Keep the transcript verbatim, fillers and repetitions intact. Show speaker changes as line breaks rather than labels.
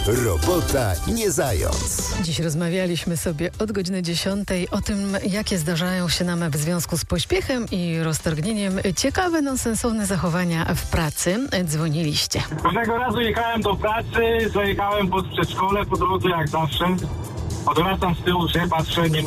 Robota nie zając.
Dziś rozmawialiśmy sobie od godziny dziesiątej o tym, jakie zdarzają się nam w związku z pośpiechem i roztargnieniem ciekawe, nonsensowne zachowania w pracy. Dzwoniliście.
Pewnego razu jechałem do pracy, zajechałem pod przedszkole po drodze jak zawsze. Odwracam z tyłu się, patrzę, nie ma